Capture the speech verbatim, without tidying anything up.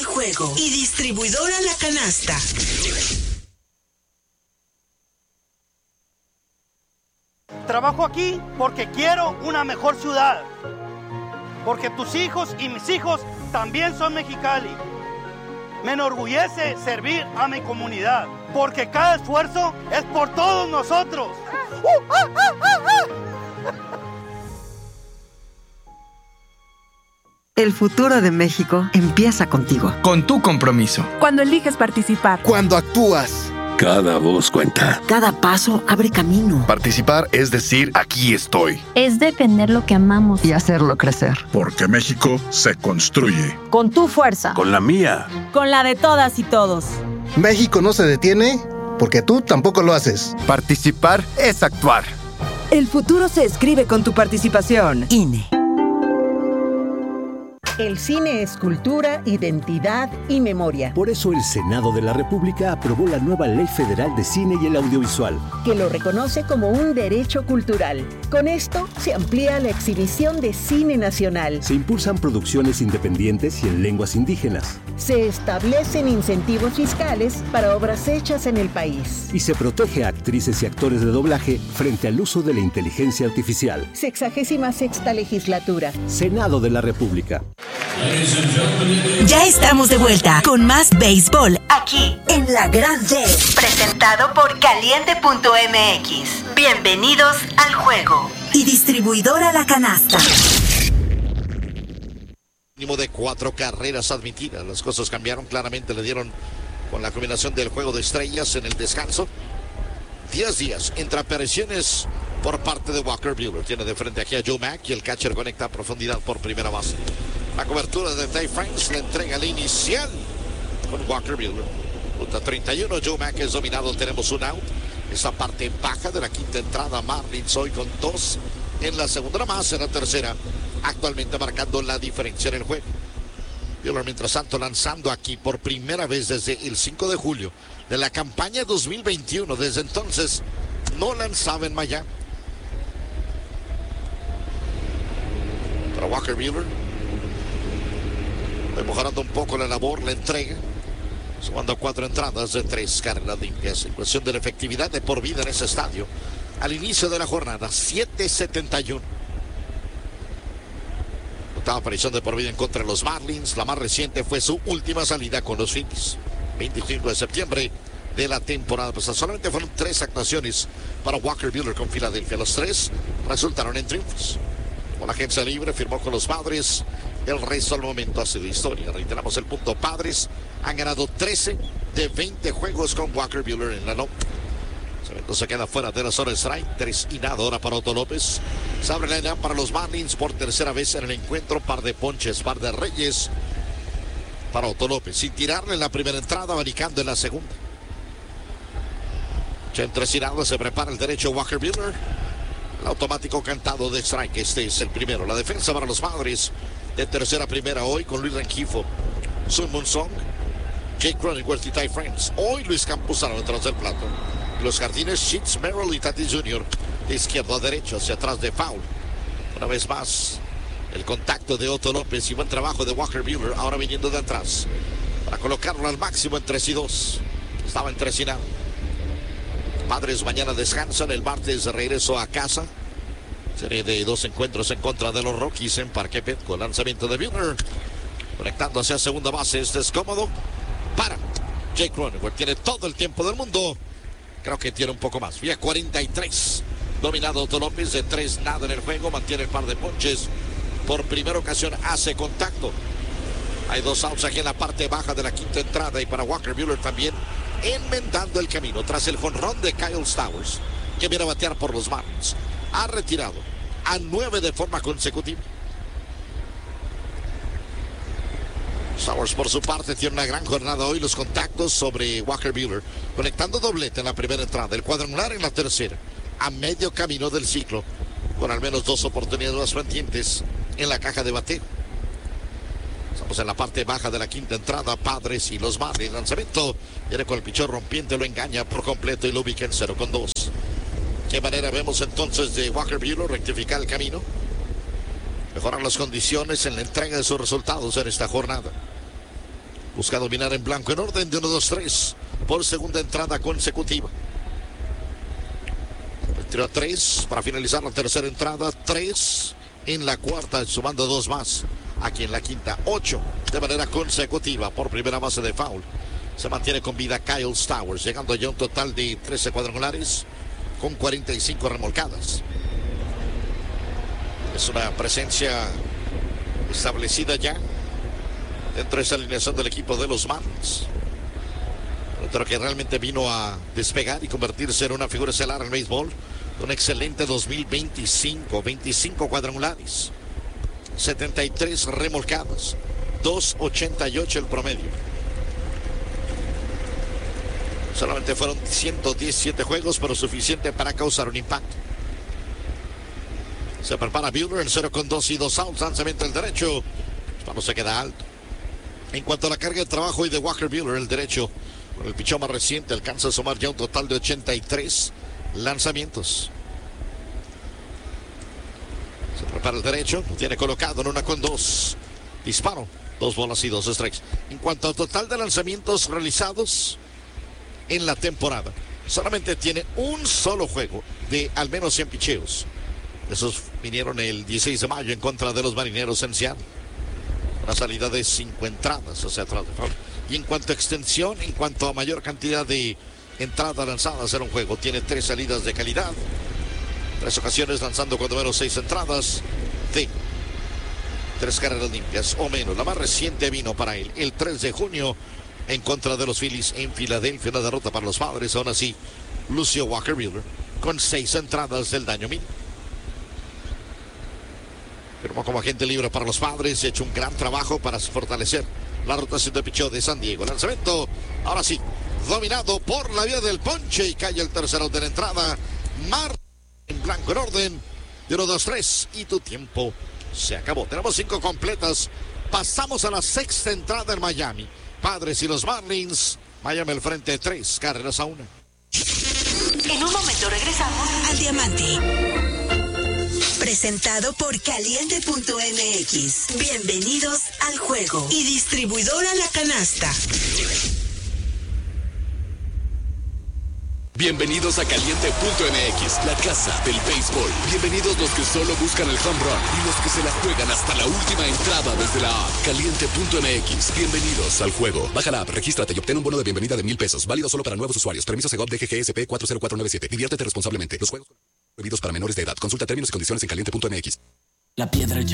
El Juego y distribuidora La Canasta. Trabajo aquí porque quiero una mejor ciudad. Porque tus hijos y mis hijos también son Mexicali. Me enorgullece servir a mi comunidad. Porque cada esfuerzo es por todos nosotros. El futuro de México empieza contigo. Con tu compromiso. Cuando eliges participar. Cuando actúas. Cada voz cuenta. Cada paso abre camino. Participar es decir, aquí estoy. Es defender lo que amamos. Y hacerlo crecer. Porque México se construye. Con tu fuerza. Con la mía. Con la de todas y todos. México no se detiene porque tú tampoco lo haces. Participar es actuar. El futuro se escribe con tu participación. I N E. El cine es cultura, identidad y memoria. Por eso el Senado de la República aprobó la nueva Ley Federal de Cine y el Audiovisual, que lo reconoce como un derecho cultural. Con esto se amplía la exhibición de cine nacional. Se impulsan producciones independientes y en lenguas indígenas. Se establecen incentivos fiscales para obras hechas en el país. Y se protege a actrices y actores de doblaje frente al uso de la inteligencia artificial. Sexagésima sexta legislatura. Senado de la República. Ya estamos de vuelta con más béisbol aquí en La Gran D, presentado por Caliente punto M X. Bienvenidos al juego. Y distribuidora La Canasta. Mínimo de cuatro carreras admitidas. Las cosas cambiaron claramente, le dieron con la combinación del juego de estrellas en el descanso. diez días entre apariciones por parte de Walker Buehler. Tiene de frente aquí a Joe Mack y el catcher conecta a profundidad por primera base. La cobertura de Dave Franks le entrega la inicial con Walker Buehler. Ruta treinta y uno, Joe Mack es dominado, tenemos un out. Esa parte baja de la quinta entrada, Marlins hoy con dos en la segunda, más en la tercera, actualmente marcando la diferencia en el juego. Buehler, mientras tanto, lanzando aquí por primera vez desde el cinco de julio de la campaña dos mil veintiuno. Desde entonces no lanzaba en Miami. Para Walker Buehler, mejorando un poco la labor, la entrega, sumando cuatro entradas de tres carreras limpias. En cuestión de la efectividad de por vida en ese estadio, al inicio de la jornada, siete setenta y uno. Octava aparición de por vida en contra de los Marlins. La más reciente fue su última salida con los Phillies, veinticinco de septiembre de la temporada pasada. Solamente fueron tres actuaciones para Walker Buehler con Filadelfia. Los tres resultaron en triunfos. Con la agencia libre, firmó con los Padres. El resto al momento ha sido historia. Reiteramos el punto. Padres han ganado trece de veinte juegos con Walker Buehler en la nómina. Cemento se queda fuera de la zona de strike. Tres y nada ahora para Otto López. Se abre la idea para los Marlins por tercera vez en el encuentro. Par de ponches, par de reyes para Otto López. Sin tirarle en la primera entrada, abanicando en la segunda. Ya en tres y nada se prepara el derecho Walker Buehler. El automático cantado de strike. Este es el primero. La defensa para los Padres. De tercera a primera hoy con Luis Rengifo, Sun Moon Song, Jake Cronenworth y Ty France. Hoy Luis Campuzano detrás del plato. Los jardines, Sheets, Merrill y Tatis junior De izquierda a derecha, hacia atrás de foul. Una vez más, el contacto de Otto López y buen trabajo de Walker Buehler. Ahora viniendo de atrás para colocarlo al máximo en tres y dos. Estaba en tres y nada. Padres mañana descansan. El martes de regreso a casa. Serie de dos encuentros en contra de los Rockies en Parque Petco. Lanzamiento de Buehler, conectando hacia segunda base. Este es cómodo para Jake Cronenworth. Tiene todo el tiempo del mundo. Creo que tiene un poco más. Vía cuarenta y tres. Dominado Otto López de tres nada en el juego. Mantiene el par de ponches. Por primera ocasión hace contacto. Hay dos outs aquí en la parte baja de la quinta entrada. Y para Walker Buehler también enmendando el camino tras el jonrón de Kyle Stowers, que viene a batear por los Marlins. Ha retirado a nueve de forma consecutiva. Stowers por su parte tiene una gran jornada hoy. Los contactos sobre Walker Buehler, conectando doblete en la primera entrada, el cuadrangular en la tercera, a medio camino del ciclo, con al menos dos oportunidades pendientes en la caja de bateo. Estamos en la parte baja de la quinta entrada. Padres y los Marlins. Lanzamiento viene con el pichón rompiente, lo engaña por completo y lo ubica en cero con dos. ¿Qué manera vemos entonces de Walker Buehler rectificar el camino? Mejorar las condiciones en la entrega de sus resultados en esta jornada. Busca dominar en blanco en orden de uno, dos, tres por segunda entrada consecutiva. Tiro a tres para finalizar la tercera entrada. Tres en la cuarta, sumando dos más. Aquí en la quinta, ocho de manera consecutiva por primera base de foul. Se mantiene con vida Kyle Stowers, llegando ya a un total de trece cuadrangulares con cuarenta y cinco remolcadas. Es una presencia establecida ya dentro de esa alineación del equipo de los Marlins. Otro que realmente vino a despegar y convertirse en una figura estelar en el béisbol. Un excelente dos mil veinticinco, veinticinco cuadrangulares, setenta y tres remolcadas, dos ochenta y ocho el promedio. Solamente fueron ciento diecisiete juegos, pero suficiente para causar un impacto. Se prepara Buehler en cero con dos y dos outs. Lanzamiento el derecho. No se queda alto. En cuanto a la carga de trabajo y de Walker Buehler, el derecho, con el pichón más reciente, alcanza a sumar ya un total de ochenta y tres lanzamientos. Se prepara el derecho. Lo tiene colocado en una con dos. Disparo. Dos bolas y dos strikes. En cuanto al total de lanzamientos realizados en la temporada, solamente tiene un solo juego de al menos cien picheos. Esos vinieron el dieciséis de mayo en contra de los Marineros en Seattle. Una salida de cinco entradas, o sea, atrás de foul. Y en cuanto a extensión, en cuanto a mayor cantidad de entradas lanzadas en un juego, tiene tres salidas de calidad. Tres ocasiones lanzando cuando menos seis entradas de tres carreras limpias o menos. La más reciente vino para él el tres de junio en contra de los Phillies en Filadelfia. Una derrota para los Padres. Aún así, Lucio Walker Buehler con seis entradas del daño mínimo. Firmó como agente libre para los Padres. Ha hecho un gran trabajo para fortalecer la rotación de picheo de San Diego. Lanzamiento, ahora sí, dominado por la vía del ponche y cae el tercero de la entrada. Mar en blanco en orden de uno, dos, tres y tu tiempo se acabó. Tenemos cinco completas. Pasamos a la sexta entrada en Miami. Padres y los Marlins. Miami al frente, tres carreras a una. En un momento regresamos al Diamante. Presentado por Caliente punto M X. Bienvenidos al juego. Y distribuidora La Canasta. Bienvenidos a Caliente punto M X, la casa del béisbol. Bienvenidos los que solo buscan el home run y los que se la juegan hasta la última entrada desde la app. Caliente punto M X. Bienvenidos al juego. Baja la app, regístrate y obtén un bono de bienvenida de mil pesos. Válido solo para nuevos usuarios. Permiso Segov D G G S P cuatro cero cuatro nueve siete. Diviértete responsablemente. Los juegos prohibidos para menores de edad. Consulta términos y condiciones en Caliente punto M X. La piedra ya